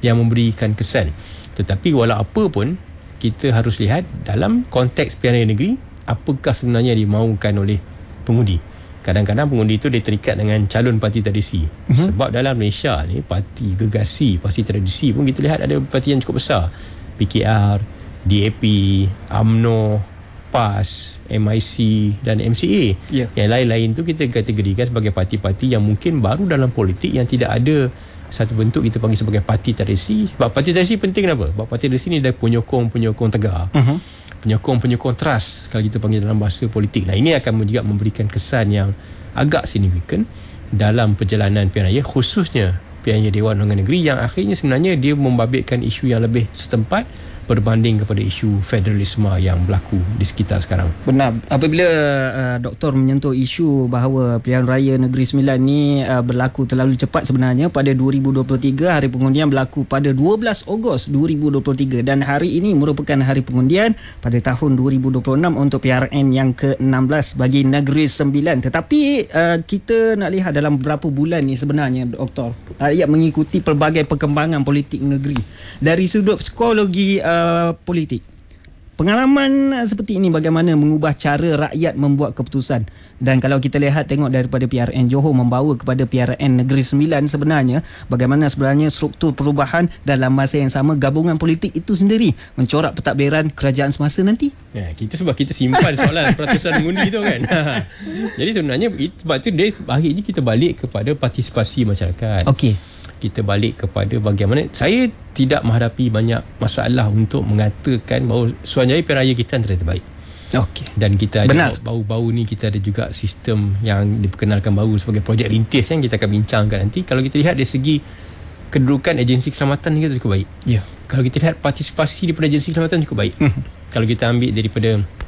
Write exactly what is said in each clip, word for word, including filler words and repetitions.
yang memberikan kesan. Tetapi walau apa pun, kita harus lihat dalam konteks pilihan raya negeri, apakah sebenarnya dimaukan oleh pengundi. Kadang-kadang pengundi itu dia terikat dengan calon parti tradisi. Uh-huh. Sebab dalam Malaysia ni, parti gergasi, parti tradisi pun kita lihat ada parti yang cukup besar. P K R, D A P, U M N O, P A S, M I C dan M C A. Yeah. Yang lain-lain tu kita kategorikan sebagai parti-parti yang mungkin baru dalam politik, yang tidak ada satu bentuk kita panggil sebagai parti tradisi. Sebab parti tradisi penting kenapa? Sebab parti tradisi ni ada penyokong-penyokong tegar. Uh-huh. Penyokong-penyokong trust kalau kita panggil dalam bahasa politik. Nah, ini akan juga memberikan kesan yang agak signifikan dalam perjalanan pilihan raya, khususnya pilihan raya Dewan Undangan Negeri, yang akhirnya sebenarnya dia membabitkan isu yang lebih setempat berbanding kepada isu federalisme yang berlaku di sekitar sekarang. Benar. Apabila uh, Doktor menyentuh isu bahawa pilihan raya Negeri Sembilan ni uh, berlaku terlalu cepat, sebenarnya pada dua ribu dua puluh tiga hari pengundian berlaku pada dua belas Ogos dua ribu dua puluh tiga dan hari ini merupakan hari pengundian pada tahun dua ribu dua puluh enam untuk P R N yang ke enam belas bagi Negeri Sembilan. Tetapi uh, kita nak lihat dalam beberapa bulan ni sebenarnya, Doktor, rakyat mengikuti pelbagai perkembangan politik negeri dari sudut psikologi uh, Uh, politik. Pengalaman uh, seperti ini bagaimana mengubah cara rakyat membuat keputusan. Dan kalau kita lihat tengok daripada P R N Johor membawa kepada P R N Negeri Sembilan, sebenarnya bagaimana sebenarnya struktur perubahan dalam masa yang sama gabungan politik itu sendiri mencorak pentadbiran kerajaan semasa nanti. Ya, kita sebab kita simpan soalan peratusan mengundi tu kan. Jadi sebenarnya sebab tu dia hari ini kita balik kepada partisipasi masyarakat. Okey. Kita balik kepada bagaimana, saya tidak menghadapi banyak masalah untuk mengatakan bahawa Suruhanjaya pilihan raya kita antara terbaik. Okey. Dan kita ada Benar. baru-baru ni kita ada juga sistem yang diperkenalkan baru sebagai projek rintis yang kita akan bincangkan nanti. Kalau kita lihat dari segi kedudukan agensi keselamatan kita cukup baik. Ya. Yeah. Kalau kita lihat partisipasi daripada agensi keselamatan cukup baik. Mm-hmm. Kalau kita ambil daripada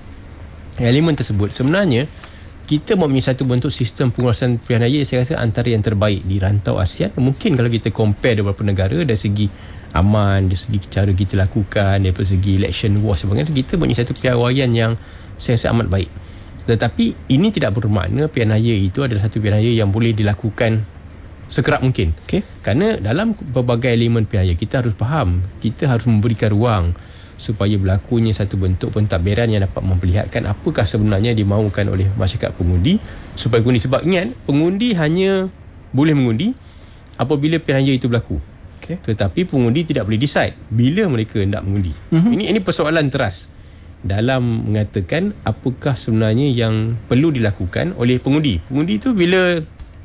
elemen tersebut, sebenarnya kita mempunyai satu bentuk sistem pengurusan pilihan raya saya rasa antara yang terbaik di rantau ASEAN. Mungkin kalau kita compare beberapa negara dari segi aman, dari segi cara kita lakukan, dari segi election war sebagainya, kita mempunyai satu piawaian yang saya rasa amat baik. Tetapi ini tidak bermakna pilihan raya itu adalah satu pilihan raya yang boleh dilakukan sekerap mungkin. Okay. Kerana dalam berbagai elemen pilihan raya kita harus faham, kita harus memberikan ruang supaya berlakunya satu bentuk pentadbiran yang dapat memperlihatkan apakah sebenarnya dimaukan oleh masyarakat pengundi supaya pengundi. Sebab ingat, pengundi hanya boleh mengundi apabila pilihan raya itu berlaku. Okay. Tetapi pengundi tidak boleh decide bila mereka hendak mengundi. Mm-hmm. Ini ini persoalan teras dalam mengatakan apakah sebenarnya yang perlu dilakukan oleh pengundi. Pengundi itu bila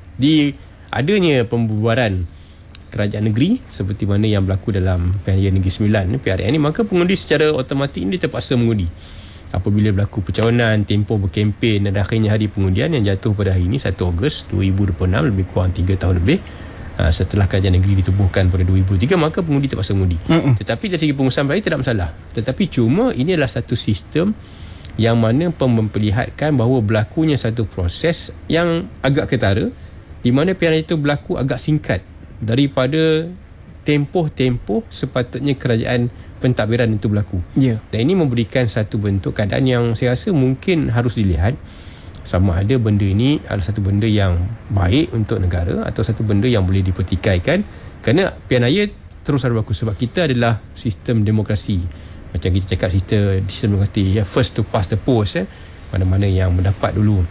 di adanya pembubaran kerajaan negeri seperti mana yang berlaku dalam pilihan raya Negeri Sembilan P R N ni, maka pengundi secara automatik ini terpaksa mengundi. Apabila berlaku percalonan, tempoh berkempen dan akhirnya hari pengundian yang jatuh pada hari ini satu Ogos dua ribu dua puluh enam, lebih kurang tiga tahun lebih uh, setelah kerajaan negeri ditubuhkan pada dua ribu tiga, maka pengundi terpaksa mengundi. Mm-mm. Tetapi dari segi pengurusan pilihan tidak masalah. Tetapi cuma ini adalah satu sistem yang mana memperlihatkan bahawa berlakunya satu proses yang agak ketara di mana pilihan itu berlaku agak singkat daripada tempoh-tempoh sepatutnya kerajaan pentadbiran itu berlaku. Yeah. Dan ini memberikan satu bentuk keadaan yang saya rasa mungkin harus dilihat sama ada benda ini adalah satu benda yang baik untuk negara atau satu benda yang boleh dipertikaikan. Kerana pilihan raya terus harus berlaku sebab kita adalah sistem demokrasi. Macam kita cakap sistem, sistem demokrasi, ya, first to pass the post, eh. Mana-mana yang mendapat dulu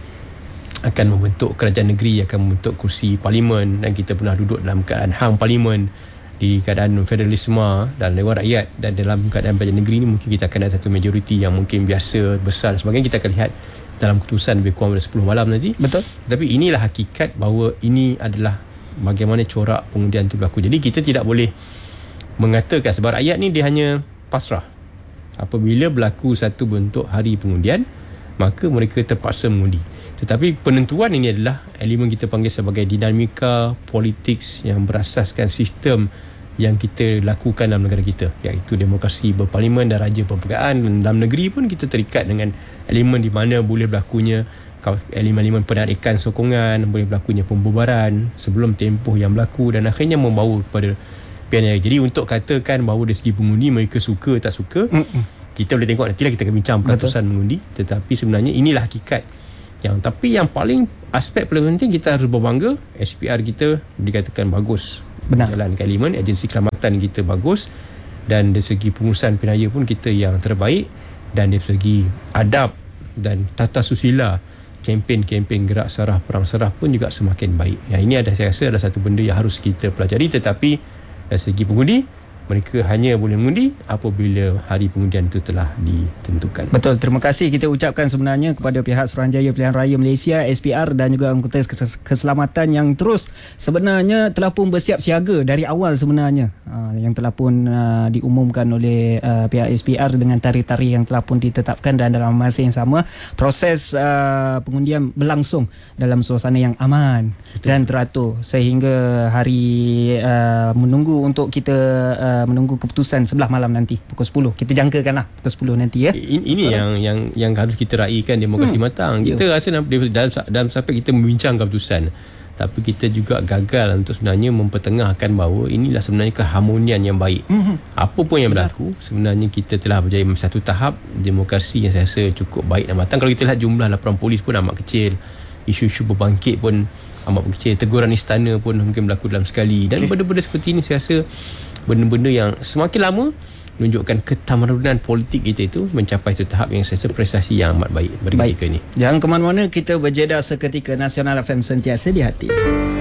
akan membentuk kerajaan negeri, akan membentuk kursi parlimen, dan kita pernah duduk dalam keadaan hang parlimen di keadaan federalisme dan Dewan Rakyat, dan dalam keadaan kerajaan negeri ni mungkin kita akan ada satu majoriti yang mungkin biasa, besar dan sebagainya. Kita akan lihat dalam keputusan lebih kurang pada sepuluh malam nanti. Betul. Tapi inilah hakikat bahawa ini adalah bagaimana corak pengundian itu berlaku. Jadi kita tidak boleh mengatakan sebab rakyat ni dia hanya pasrah. Apabila berlaku satu bentuk hari pengundian, maka mereka terpaksa mengundi. Tetapi penentuan ini adalah elemen kita panggil sebagai dinamika politik yang berasaskan sistem yang kita lakukan dalam negara kita, iaitu demokrasi berparlimen dan raja perpergaan. Dalam negeri pun kita terikat dengan elemen di mana boleh berlakunya elemen-elemen penarikan sokongan, boleh berlakunya pembubaran sebelum tempoh yang berlaku dan akhirnya membawa kepada pilihan raya. Jadi untuk katakan bahawa dari segi pengundi mereka suka tak suka, Mm-mm. kita boleh tengok nantilah, kita akan bincang peratusan mengundi. Tetapi sebenarnya inilah hakikat. Yang tapi yang paling aspek paling penting, kita harus berbangga S P R kita dikatakan bagus Benar. Jalankan elemen, agensi keselamatan kita bagus, dan dari segi pengurusan pilihan raya pun kita yang terbaik, dan dari segi adab dan tata susila, kempen-kempen gerak sarah perang sarah pun juga semakin baik. Yang ini ada, saya rasa adalah satu benda yang harus kita pelajari. Tetapi dari segi pengundi, mereka hanya boleh mengundi apabila hari pengundian itu telah ditentukan. Betul, terima kasih kita ucapkan sebenarnya kepada pihak Suruhanjaya Pilihan Raya Malaysia S P R dan juga anggota keselamatan yang terus sebenarnya telah pun bersiap siaga dari awal sebenarnya, uh, yang telah pun uh, diumumkan oleh uh, pihak S P R dengan tarikh-tarikh yang telah pun ditetapkan, dan dalam masa yang sama proses uh, pengundian berlangsung dalam suasana yang aman. Betul. Dan teratur sehingga hari uh, menunggu untuk kita uh, menunggu keputusan sebelah malam nanti pukul sepuluh. Kita jangkakanlah pukul sepuluh nanti ya. Ini, ini yang yang yang harus kita raikan demokrasi hmm. matang. Kita yeah. rasa dalam dalam sampai kita membincang keputusan, tapi kita juga gagal untuk sebenarnya mempertengahkan bahawa inilah sebenarnya keharmonian yang baik. Hmm. Apa pun yang berlaku, sebenarnya kita telah berjaya satu tahap demokrasi yang saya rasa cukup baik dan matang. Kalau kita lihat jumlah laporan polis pun amat kecil, isu-isu berbangkit pun amat kecil, teguran istana pun mungkin berlaku dalam sekali, dan okay. benda-benda seperti ini saya rasa benda-benda yang semakin lama menunjukkan ketamadunan politik kita itu mencapai satu tahap yang saya rasa prestasi yang amat baik bagi baik. Ketika ini. Jangan ke mana-mana, kita berjeda seketika. Nasional F M sentiasa di hati.